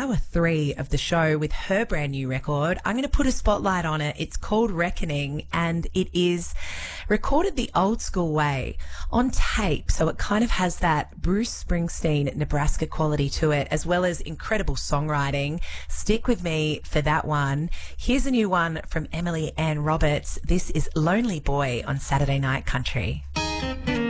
hour 3 of the show with her brand new record. I'm going to put a spotlight on it. It's called Reckoning, and it is recorded the old school way on tape. So it kind of has that Bruce Springsteen, Nebraska quality to it, as well as incredible songwriting. Stick with me for that one. Here's a new one from Emily Ann Roberts. This is Lonely Boy on Saturday Night Country.